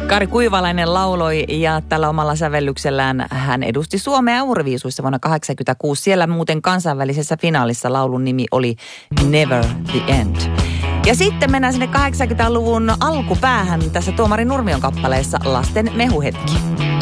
Kari Kuivalainen lauloi ja tällä omalla sävellyksellään hän edusti Suomea Euroviisuissa vuonna 1986. Siellä muuten kansainvälisessä finaalissa laulun nimi oli Never the End. Ja sitten mennään sinne 80-luvun alkupäähän tässä Tuomari Nurmion kappaleessa Lasten mehuhetki.